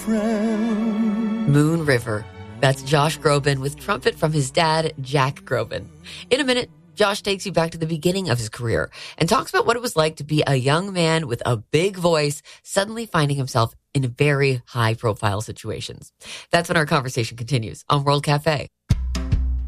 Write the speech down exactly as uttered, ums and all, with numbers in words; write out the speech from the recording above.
friend. Moon River. That's Josh Groban with trumpet from his dad, Jack Groban. In a minute, Josh takes you back to the beginning of his career and talks about what it was like to be a young man with a big voice, suddenly finding himself in very high-profile situations. That's when our conversation continues on World Cafe.